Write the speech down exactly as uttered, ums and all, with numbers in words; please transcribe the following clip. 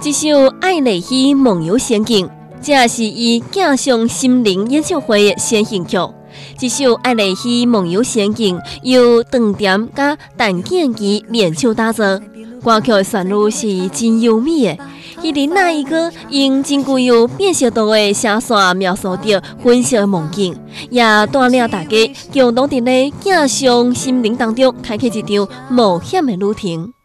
一首《爱丽丝梦游仙境》，这是以镜像心灵演唱会的先行曲。这首《爱丽丝梦游仙境》由长点甲陈建奇联手打造，歌曲的旋律是真优美的。伊琳娜一个用真具有辨识度的声线描述着粉色的梦境，也带领大家共同伫咧镜像心灵当中开启一场冒险的旅程。